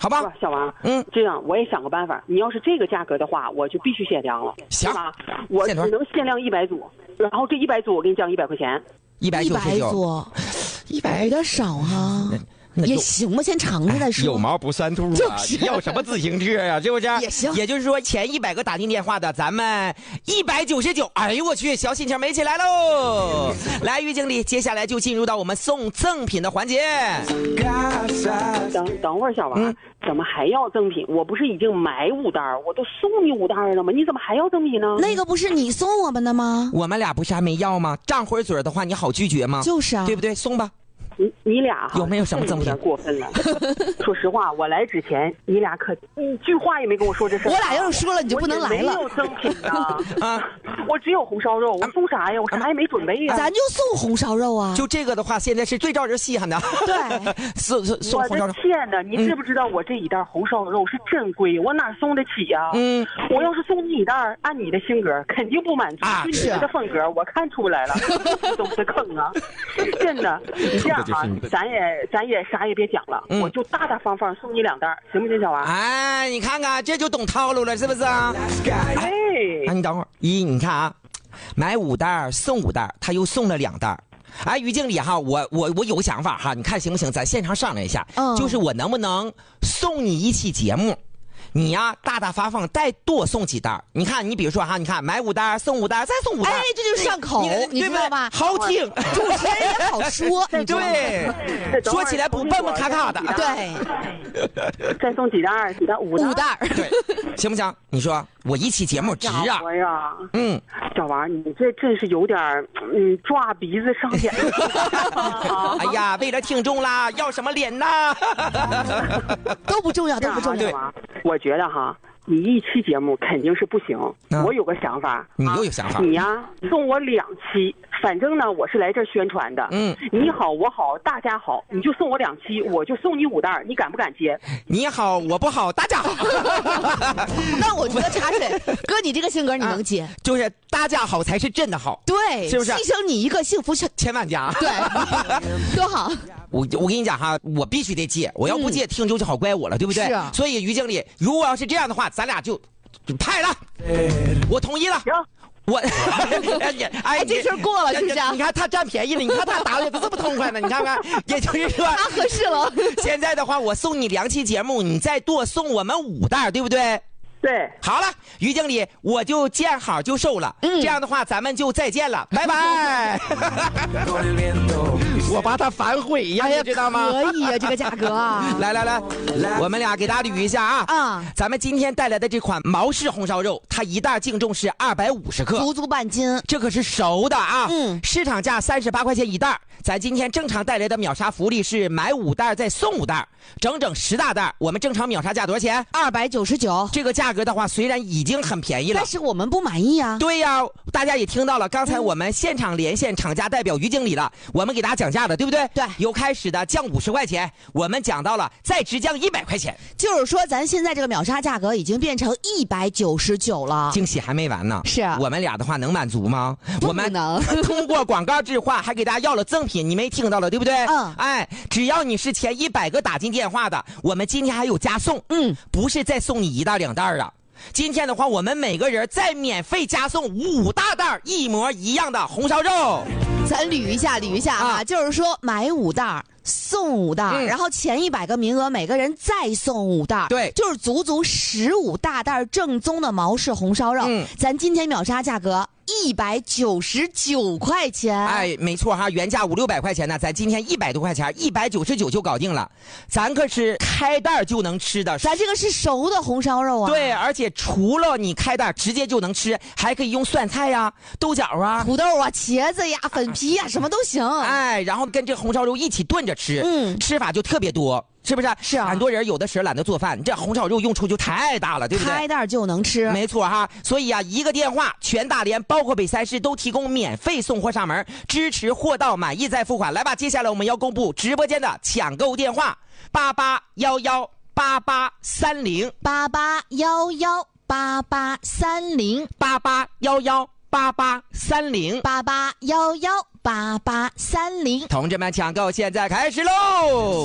好吧？ 小王，这样我也想个办法。你要是这个价格的话，我就必须限量了。 行， 我只能限量100组，然后这100组我给你降100块钱。 199 组，100有点少哈。也行吧，先尝尝再说。 有毛不算兔啊！要什么自行车啊？是不是？ 也行。 也就是说，前100个打进电话的，咱们199。哎呦我去，小心情美起来喽！来，于经理，接下来就进入到我们送赠品的环节。 等会儿，小王，怎么还要赠品？我不是已经买5袋，我都送你5袋了吗？你怎么还要赠品呢？ 那个不是你送我们的吗？ 我们俩不是还没要吗？张会嘴的话，你好拒绝吗？ 就是啊， 对不对？送吧。 你俩有没有什么赠品？ 有点过分了。说实话，我来之前，你俩可一句话也没跟我说这事。 我俩要是说了，你就不能来了。 我没有赠品啊！我只有红烧肉，我送啥呀？我啥也没准备呀。 咱就送红烧肉啊！ 就这个的话，现在是最招人稀罕的。 对， 送红烧肉。 我的天哪！你知不知道我这一袋红烧肉是真贵？我哪送得起呀？我要是送你一袋，按你的性格肯定不满足。就你的风格，我看出来了，都是坑啊！真的，你这样。咱也啥也别讲了，我就大大方方送你2袋，行不行，小王？ 哎，你看看，这就懂套路了，是不是啊？ 哎， 你等会儿，你看啊，买5袋送5袋，他又送了2袋。哎，于经理哈，我有个想法哈，你看行不行？咱现场商量一下，就是我能不能送你一期节目？你呀，大大方方再多送几袋。你看，你比如说哈，你看买5袋送5袋，再送5袋， 哎，这就是上口，你知道吧？ 好听， 主持人也好说， 对，说起来不蹦蹦卡卡的。 对， 再送几袋？5 袋， 对，行不行？你说我一期节目值啊？小王，你这真是有点抓鼻子上脸。 哎呀，为了听众啦，要什么脸呐？ 都不重要，都不重要。 我觉得哈，你一期节目肯定是不行。我有个想法， 你又有想法？ 你呀，送我2期，反正呢，我是来这儿宣传的。你好，我好，大家好，你就送我2期，我就送你5袋，你敢不敢接？ 你好，我不好，大家好。 那我觉得茶水哥，你这个性格你能接？ 就是大家好才是真的好， 对， 是不是？ 牺牲你一个幸福千万家， 对，多好。 我跟你讲哈，我必须得接，我要不接，听众就好怪我了，对不对？ 是啊。 所以于经理，如果要是这样的话，咱俩就派了，我同意了。 行。 我哎，这事过了是不是？ 你看他占便宜了，你看他打的这么痛快呢，你看看，也就是说他合适了。 现在的话，我送你2期节目，你再多送我们5袋，对不对？ 对， 好了，于经理，我就见好就收了。这样的话，咱们就再见了，拜拜。我把它反悔呀，你知道吗？ 可以呀，这个价格啊。 来，我们俩给大家捋一下啊。咱们今天带来的这款毛氏红烧肉，它一袋净重是250克， 足足半斤， 这可是熟的啊。市场价38块钱一袋，咱今天正常带来的秒杀福利是买5袋再送5袋，整整10大袋。我们正常秒杀价多少钱 ？299。 这个价格的话，虽然已经很便宜了， 但是我们不满意啊。 对呀，大家也听到了，刚才我们现场连线厂家代表于经理了，我们给大家讲价的，对不对？ 对， 由开始的降50块钱，我们讲到了再直降100块钱， 就是说咱现在这个秒杀价格已经变成199了。 惊喜还没完呢， 是我们俩的话能满足吗？ 不能。 通过广告置换，还给大家要了赠品，你没听到了对不对？哎，只要你是前100个打进电话的，我们今天还有加送，不是再送你1袋2袋啊。今天的话，我们每个人再免费加送5大袋一模一样的红烧肉。 咱捋一下啊，就是说买5袋送5袋，然后前100个名额每个人再送5袋， 对， 就是足足15大袋正宗的毛氏红烧肉。咱今天秒杀价格199块钱。 哎，没错哈，原价500、600块钱呢，咱今天100多块钱，199就搞定了。咱可是开袋就能吃的， 咱这个是熟的红烧肉啊。 对，而且除了你开袋直接就能吃，还可以用酸菜呀、豆角啊、 土豆啊、茄子呀、粉皮呀，什么都行。 哎，然后跟这红烧肉一起炖着吃，吃法就特别多。是不是？ 是啊， 很多人有的时候懒得做饭，这红烧肉用处就太大了，对不对？ 开袋就能吃， 没错哈。所以啊，一个电话，全大连包括北3市都提供免费送货上门，支持货到满意再付款。来吧，接下来我们要公布直播间的抢购电话：88118830883088118830，同志们，抢购现在开始喽！